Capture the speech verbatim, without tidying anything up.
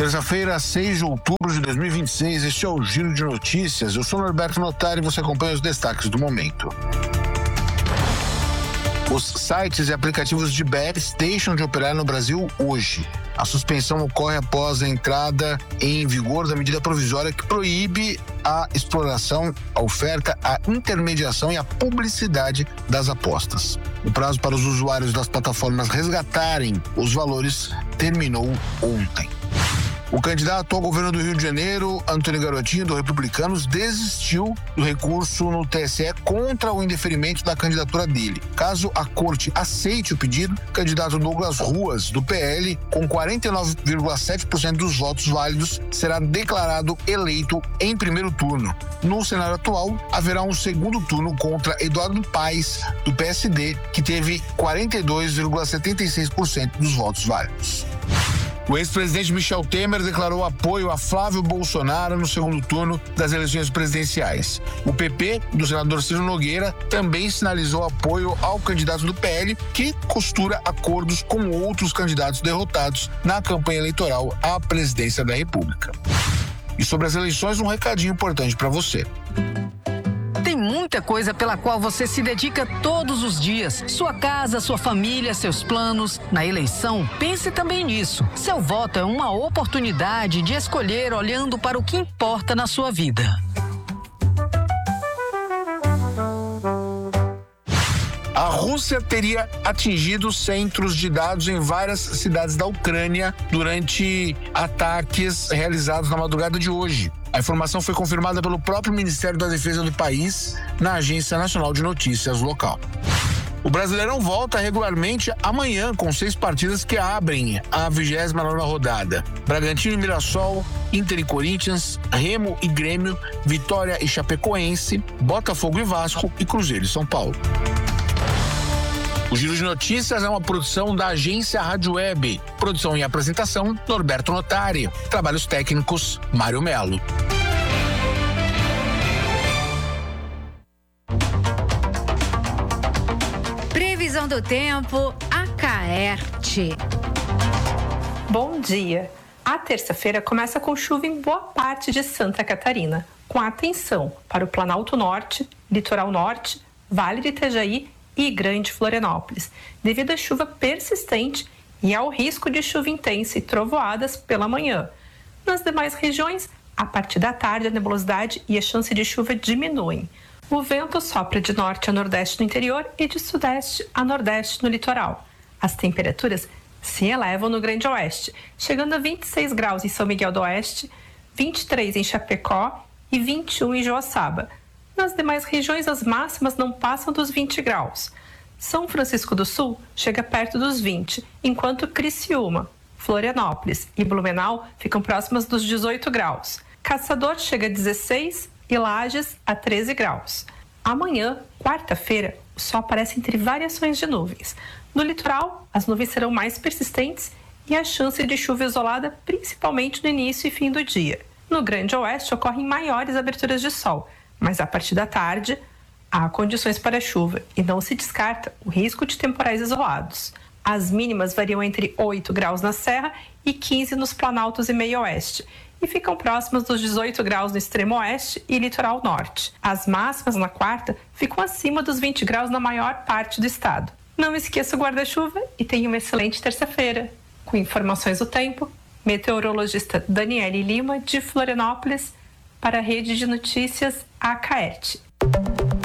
Terça-feira, seis de outubro de dois mil e vinte e seis, este é o Giro de Notícias. Eu sou Norberto Notari e você acompanha os destaques do momento. Os sites e aplicativos de bets deixam de operar no Brasil hoje. A suspensão ocorre após a entrada em vigor da medida provisória que proíbe a exploração, a oferta, a intermediação e a publicidade das apostas. O prazo para os usuários das plataformas resgatarem os valores terminou ontem. O candidato ao governo do Rio de Janeiro, Antônio Garotinho, do Republicanos, desistiu do recurso no T S E contra o indeferimento da candidatura dele. Caso a corte aceite o pedido, o candidato Douglas Ruas, do P L, com quarenta e nove vírgula sete por cento dos votos válidos, será declarado eleito em primeiro turno. No cenário atual, haverá um segundo turno contra Eduardo Paes, do P S D, que teve quarenta e dois vírgula setenta e seis por cento dos votos válidos. O ex-presidente Michel Temer declarou apoio a Flávio Bolsonaro no segundo turno das eleições presidenciais. O P P, do senador Ciro Nogueira, também sinalizou apoio ao candidato do P L, que costura acordos com outros candidatos derrotados na campanha eleitoral à presidência da República. E sobre as eleições, um recadinho importante para você. Tem muita coisa pela qual você se dedica todos os dias. Sua casa, sua família, seus planos. Na eleição, pense também nisso. Seu voto é uma oportunidade de escolher olhando para o que importa na sua vida. A Rússia teria atingido centros de dados em várias cidades da Ucrânia durante ataques realizados na madrugada de hoje. A informação foi confirmada pelo próprio Ministério da Defesa do país na Agência Nacional de Notícias local. O Brasileirão volta regularmente amanhã com seis partidas que abrem a vigésima nona rodada. Bragantino e Mirassol, Inter e Corinthians, Remo e Grêmio, Vitória e Chapecoense, Botafogo e Vasco e Cruzeiro e São Paulo. O Giro de Notícias é uma produção da agência Rádio Web. Produção e apresentação, Norberto Notari. Trabalhos técnicos, Mário Melo. Previsão do tempo, Acaerte. Bom dia. A terça-feira começa com chuva em boa parte de Santa Catarina, com atenção para o Planalto Norte, Litoral Norte, Vale do Itajaí e Grande Florianópolis, devido à chuva persistente e ao risco de chuva intensa e trovoadas pela manhã. Nas demais regiões, a partir da tarde, a nebulosidade e a chance de chuva diminuem. O vento sopra de norte a nordeste no interior e de sudeste a nordeste no litoral. As temperaturas se elevam no Grande Oeste, chegando a vinte e seis graus em São Miguel do Oeste, vinte e três em Chapecó e vinte e um em Joaçaba. Nas demais regiões, as máximas não passam dos vinte graus. São Francisco do Sul chega perto dos vinte, enquanto Criciúma, Florianópolis e Blumenau ficam próximas dos dezoito graus. Caçador chega a dezesseis e Lages a treze graus. Amanhã, quarta-feira, o sol aparece entre variações de nuvens. No litoral, as nuvens serão mais persistentes e a chance de chuva isolada, principalmente no início e fim do dia. No Grande Oeste, ocorrem maiores aberturas de sol, mas a partir da tarde há condições para chuva e não se descarta o risco de temporais isolados. As mínimas variam entre oito graus na Serra e quinze nos Planaltos e Meio Oeste e ficam próximas dos dezoito graus no Extremo Oeste e Litoral Norte. As máximas na quarta ficam acima dos vinte graus na maior parte do estado. Não esqueça o guarda-chuva e tenha uma excelente terça-feira. Com informações do tempo, meteorologista Daniele Lima, de Florianópolis, para a Rede de Notícias Acaerte.